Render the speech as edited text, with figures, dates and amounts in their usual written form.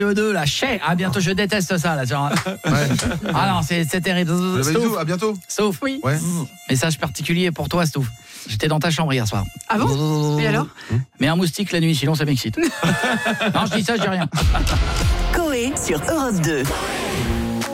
2 là, à bientôt, je déteste ça là, genre. Ouais. Ah non, c'est terrible. Bisous, à bientôt. Sauf, oui. Ouais. Message particulier pour toi, Stouff. J'étais dans ta chambre hier soir. Ah bon? Et alors? Mais un moustique la nuit, sinon ça m'excite. Non, je dis ça, je dis rien. Coé sur Europe 2.